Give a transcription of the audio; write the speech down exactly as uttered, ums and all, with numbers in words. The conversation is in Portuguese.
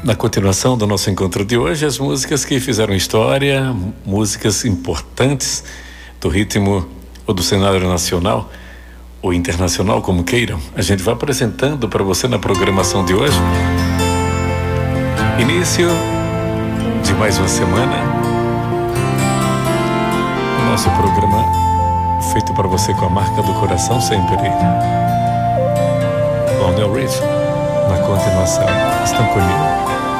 Na continuação do nosso encontro de hoje, as músicas que fizeram história, músicas importantes do ritmo ou do cenário nacional ou internacional, como queiram. A gente vai apresentando para você na programação de hoje. Início de mais uma semana. O nosso programa feito para você com a marca do coração sempre. Lionel Richie, na continuação. Estão comigo.